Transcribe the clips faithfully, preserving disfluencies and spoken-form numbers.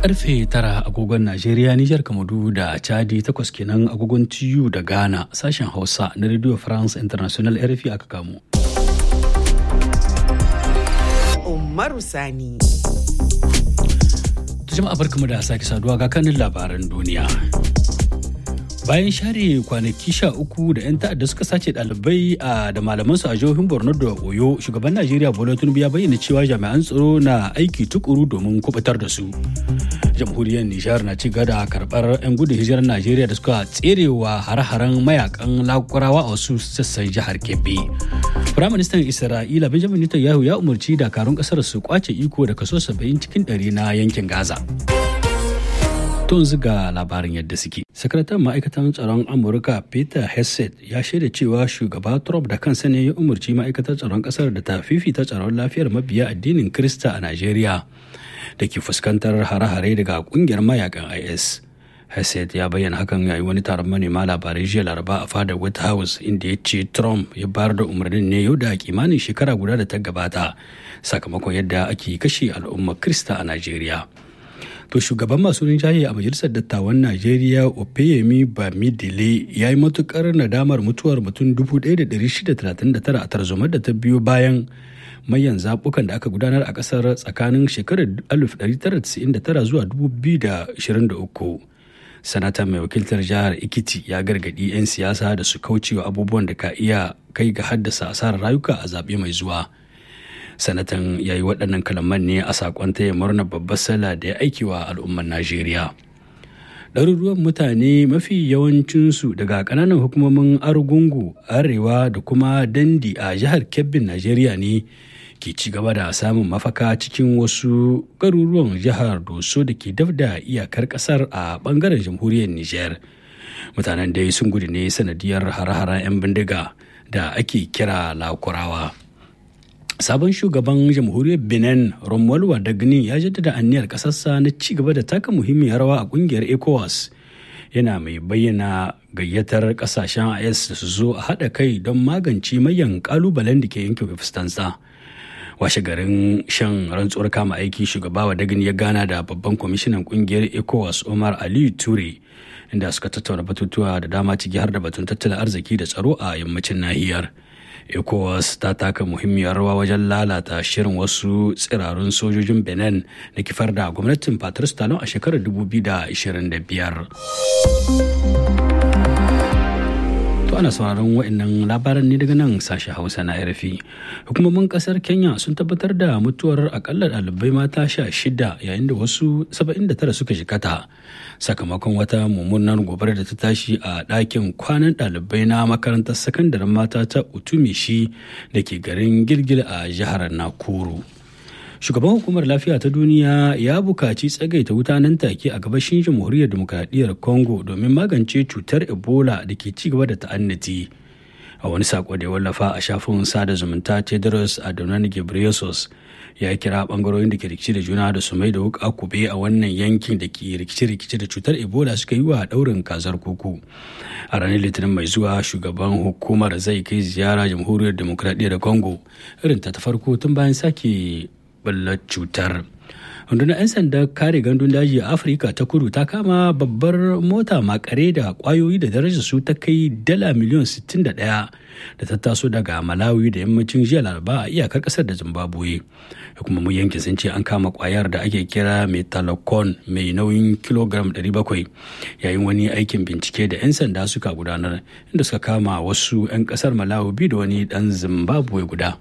Karfe tara agogon Najeriya, Nijar, Kamaru da Chadi, takwas kenan agogon T U da Ghana, sashen Hausa na Radio France International R F I aka kamo. Umaru Sani. Jama'a barkamu da sake saduwa ga kanin labaran duniya. Bayan share kwanaki sha uku da 'yan ta'adda suka sace ɗalibai da malamansu a jihohin Borno da Oyo, shugaban Najeriya Bola Tinubu ya bayyana cewa jami'an tsaro na aiki tukuru domin kubutar da su. Jamhuriyar Nijar na ci gaba da karɓar 'yan gudun hijirar Najeriya da suka tserewa hare-haren mayakan lakurawa a wasu sassan jihar Kebbi. Firaministan Isra'ila Benjamin Netanyahu ya umarci dakarun ƙasar su kwace iko da kaso saba'in cikin ɗari na yankin Gaza. Tun ziga labarin yadda suke. Sakataren ma'aikatan tsaron Amurka Peter Hegseth ya shaida cewa shugaba Trump da kansa ne ya umarci ma'aikatar tsaron kasar da ta fifita tsaron lafiyar mabiya addinin Kirista a Najeriya da ke fuskantar hare-hare daga kungiyar mayakan I S. Hegseth ya bayyana hakan yayin wani taron manema labarai jiya Laraba a fadar White House, inda ya ce Trump ya bayar da umarnin ne yau da kimanin shekara guda da ta gabata sakamakon yadda ake kashe al'ummar Kirista a Najeriya. To shugaban masu rinjaye a majalisar dattawan Najeriya Opeyemi Bamidele ya yi matukar nadamar mutuwar mutum dubu ɗaya da ɗari shida da talatin da tara a tarzomar da ta biyo bayan mayan zaɓukan da aka gudanar a ƙasar tsakanin shekarar alif ɗari tara da casa'in da tara zuwa dubu biyu da ashirin da uku. Sanata mai wakiltar jihar Ekiti ya gargaɗi 'yan siyasa da su kaucewa abubuwan da ka iya kai ga haddasa asarar rayuka a zaɓe mai zuwa. Sanatan ya yi waɗannan kalaman ne a saƙon taya murnar babbar sallah da ya aiki wa al'ummar Najeriya. Ɗaruruwan mutane, mafi yawancinsu daga ƙananan hukumomin Argungu, Arewa da kuma Dandi a jihar Kebbin Najeriya ne ke ci gaba da samun mafaka cikin wasu garuruwan jihar Doso da ke daf da iyakar ƙasar a ɓangaren jamhuriyar Nijar. Mutanen dai sun gudu ne sanadiyar hare-haren 'yan bindiga da ake kira lakurawa. Sabon shugaban jamhuriyar Benin Romuald Wadagni ya jaddada anniyar ƙasarsa na ci gaba da taka muhimmiyar rawa a ƙungiyar ECOWAS, yana mai bayyana gayyatar ƙasashen I S da su zo a haɗa kai don magance mayan ƙalubalen da ke yankin fustansa. Washe garin shan rantsuwar kama aiki, shugaba Wadagni ya gana da babban kwamishinan ƙungiyar ECOWAS Omar Aliyu Ture, inda suka tattauna batutuwa da dama ciki har da batun tattalin arziki da tsaro a yammacin nahiyar. ECOWAS ta taka muhimmiyar rawa wajen lalata shirin wasu tsirarun sojojin Benin da kifar da gwamnatin Patrice Talon a shekarar dubu biyu da ashirin da biyar. To ana sauraron waɗannan labaran ne daga nan sashen Hausa na R F I. Hukumomin ƙasar Kenya sun tabbatar da mutuwar akalla ɗalibai mata sha shida yayin da wasu saba'in da tara suka jikata sakamakon wata mummunar gobarar da ta tashi a ɗakin kwanan ɗalibai na makarantar sakandaren mata ta Utumishi da ke garin Gilgil a jihar Nakuru. Shugaban hukumar lafiya ta duniya ya bukaci tsagaita wuta nan take a gabashin jamhuriyar demokradiyyar Congo domin magance cutar Ebola da ke ci gaba da ta'annati. A wani sako da ya wallafa a shafin sada zumunta, Tedros Adhanom Ghebreyesus ya kira bangarorin da ke rikici da juna da su mai da wuka kube a wannan yankin da ke rikici-rikici da cutar Ebola suka yi wa daurin kazar kuku. A ranar Litinin mai zuwa, shugaban hukumar zai kai ziyara jamhuriyar demokradiyyar Congo, irin ta ta farko tun bayan sake ballar cutar. Rundunar 'yan sanda kare gandun daji a Afirka ta kudu ta kama babbar mota makare da kwayoyi da darajar su ta kai dala miliyan sittin da ɗaya da ta taso daga Malawi da yammacin jiya Laraba a iyakar kasar da Zimbabwe. Hukumomin yankin sun ce an kama kwayar da ake kira metalocon mai nauyin kilogram ɗari bakwai yayin wani aikin bincike da 'yan sanda suka gudanar, inda suka kama wasu 'yan kasar Malawi biyu da wani dan Zimbabwe guda.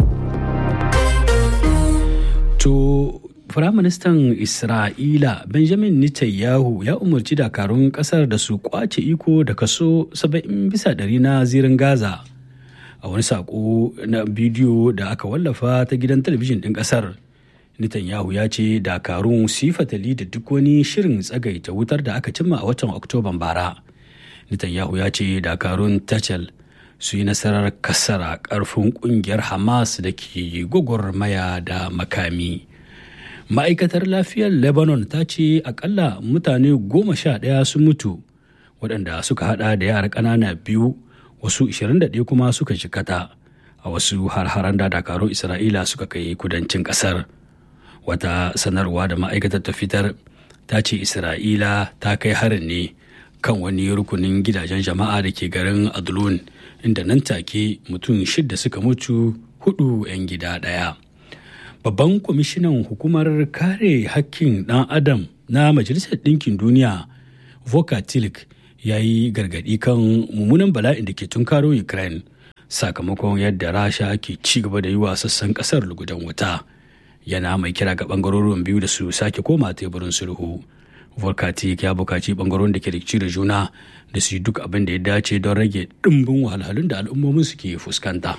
To, Firaministan Isra'ila Benjamin Netanyahu ya umarci dakarun kasar da su kwace iko da kaso saba'in bisa ɗari na zirin Gaza. A wani saƙo na bidiyo da aka wallafa ta gidan talabijin ɗin ƙasar, Netanyahu ya ce dakarun su yi fatali da duk wani shirin tsagaita wutar da aka cimma a watan Oktoban bara. Netanyahu ya ce dakarun Tachel su yi nasarar kasara ƙarfin ƙungiyar Hamas da ke gwagwarmaya da makami. Ma'aikatar lafiyar Lebanon ta ce akalla mutane goma sha ɗaya sun mutu, waɗanda suka hada da yara ƙanana biyu, wasu ashirin da ɗaya kuma suka jikata a wasu har-haren da dakarun Isra'ila suka kai kudancin ƙasar. Wata sanarwa da ma'aikatar ta fitar ta ce Isra'ila ta kai harin ne kan wani rukunin gidajen jama'a da ke garin Adlon, inda nan take mutum shidda suka mutu, hudu 'yan gida ɗaya. Babban kwamishinan hukumar kare hakkin ɗan adam na Majalisar Ɗinkin Duniya, Volker Turk, ya yi gargaɗi kan mummunan bala'in da ke tunkaro Ukraine sakamakon yadda Rasha ke ci gaba da yi wa sassan ƙasar lugudan wuta. Yana mai kira ga ɓangarorin biyu da su sake koma teburin sulhu. Volker Turk ya buƙaci ɓangarorin da ke rikici da juna da su yi duk abin da ya dace don rage ɗimbin wahalhalun da al'ummomin su ke fuskanta.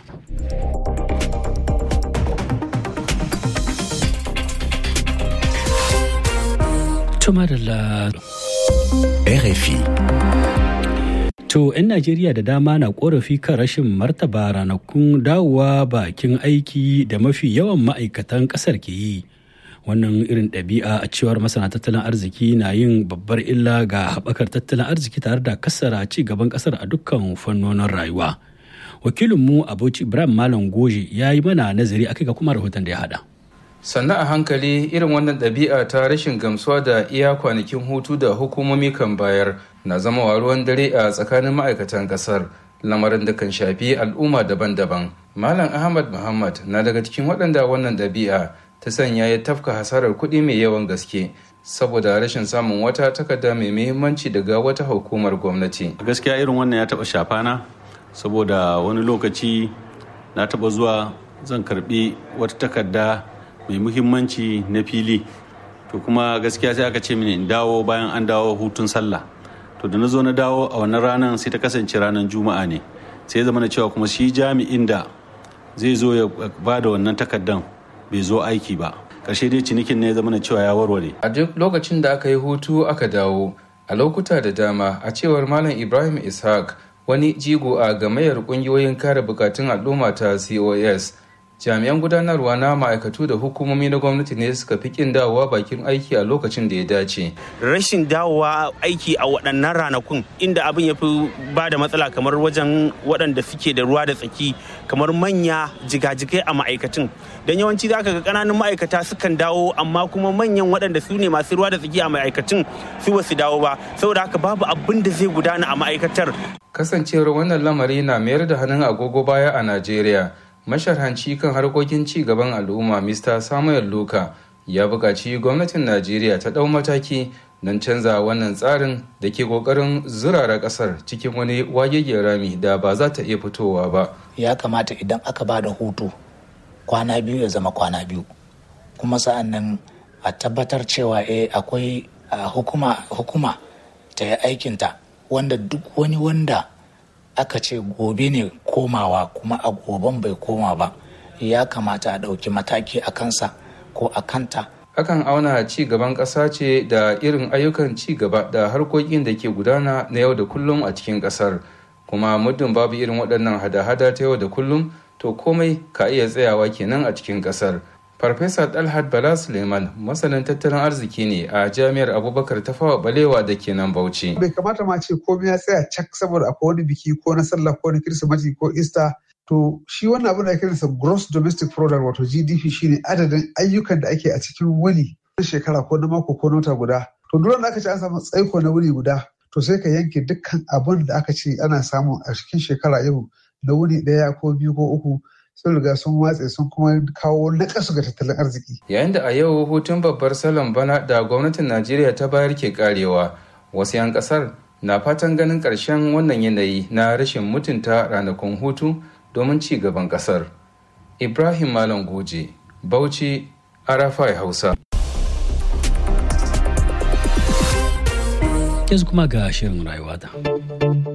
R F I. To, 'yan Najeriya da dama na korafi kan rashin martaba ranakun dawowa bakin aiki da mafi yawan ma'aikatan ƙasar ke yi. Wannan irin ɗabi'a a cewar masana tattalin arziki na yin babbar illa ga haɓakar tattalin arziki tare da kasara ci gaban ƙasar a dukkan fannonin rayuwa. Wakilinmu Abuci Ibrahim Malam Goje ya yi mana nazari akai ga kuma rahoton da ya haɗa. Sannan a hankali irin wannan ɗabi'a ta rashin gamsuwa da iya kwanakin hutu da hukumomi kan bayar na zama ruwan dare a tsakanin ma'aikatan ƙasar, lamarin da kan shafi al'umma daban-daban. Malam Ahmad Muhammad na daga cikin waɗanda wannan ɗabi'a ta sanya ya tafka hasarar kuɗi mai yawan gaske saboda rashin samun wata takarda mai muhimmanci daga wata hukumar gwamnati. Gaskiya irin wannan ya taɓa shafana saboda wani lokaci na taɓa zuwa zan karɓi wata takarda mai muhimmanci na fili, to kuma gaskiya sai aka ce mini in dawo bayan an dawo hutun sallah. To da na zo na dawo a wannan ranar sai ta kasance ranar juma'a ne, sai ya zama na cewa kuma shi jami'in da zai zo ya ba da wannan takardan bai zo aiki ba. Ƙarshe dai cinikin ne ya zama na cewa ya warware. A duk lokacin da aka yi hutu aka dawo, a lokuta da dama, a cewar Malam Ibrahim Ishaq, wani jigo a gamayyar ƙungiyoyin kare bukatun al'umma ta C O S, jami'an gudanarwa na ma'aikatu da hukumomi na gwamnati ne suka fi kin dawowa bakin aiki a lokacin da ya dace. Rashin dawowa aiki a waɗannan ranakun inda abin ya fi ba da matsala kamar wajen waɗanda suke da ruwa da tsaki, kamar manya jigajigai a ma'aikatun. Don yawanci za ka ga ƙananan ma'aikata sukan dawo, amma kuma manyan waɗanda su ne masu ruwa da tsaki a ma'aikatun su ba su dawo ba, saboda haka babu abin da zai gudana a ma'aikatar. Kasancewar wannan lamari na mayar da hannun agogo baya a Najeriya. Masharhanci kan harkokin ci gaban al'umma Mister Samuel Luka ya buƙaci gwamnatin Najeriya ta ɗau mataki don canza wannan tsarin da ke ƙoƙarin zurara ƙasar cikin wani wagegen rami da ba za ta iya fitowa ba. Ya kamata idan aka ba da hutu kwana biyu ya zama kwana biyu, kuma sa'an nan a tabbatar cewa eh akwai hukuma hukuma ta yi aikinta, wanda duk wani wanda aka ce gobe ne komawa kuma a goben bai koma ba, ya kamata a ɗauki mataki a kansa ko a kanta. Akan auna ci gaban ƙasa ce da irin ayyukan ci gaba da harkokin da ke gudana na yau da kullum a cikin ƙasar, kuma muddin babu irin waɗannan hada-hada ta yau da kullum, to komai ka iya tsayawa kenan a cikin ƙasar. Farfesa Dalhat Bala Suleiman masanin tattalin arziki ne a Jami'ar Abubakar Tafawa Balewa da ke nan Bauchi. Bai kamata ma ce komai ya tsaya cak saboda akwai wani biki ko na sallah ko na Kirsimeti ko Easter. To shi wannan abin da ake kiransa gross domestic product, wato G D P, shine adadin ayyukan da ake a cikin wuni na shekara ko na mako ko na wata guda. To duk da aka ce an samu tsaiko na wuni guda, to sai ka yanke dukkan abin da aka ce ana samu a cikin shekara yau na wuni ɗaya ko biyu ko uku, sun riga sun watse sun kuma kawo naƙasu ga tattalin arziki. Yayin da a yau hutun babbar salon bana da gwamnatin Najeriya ta bayar ke karewa, wasu 'yan ƙasar na fatan ganin ƙarshen wannan yanayi na rashin mutunta ranakun hutu domin ci gaban ƙasar. Ibrahim Malam Goje, Bauchi, Arafai Hausa. Yanzu kuma ga shirin rayuwata.